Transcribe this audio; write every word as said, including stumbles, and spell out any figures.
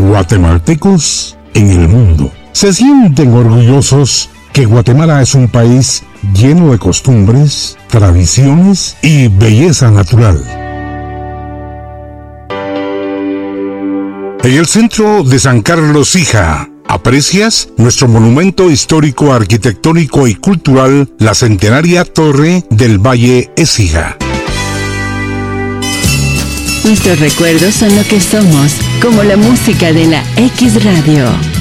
guatemaltecos en el mundo. Se sienten orgullosos que Guatemala es un país lleno de costumbres, tradiciones y belleza natural. En el centro de San Carlos Hija, aprecias nuestro monumento histórico, arquitectónico y cultural, la centenaria Torre del Valle Écija. Nuestros recuerdos son lo que somos, como la música de la X Radio.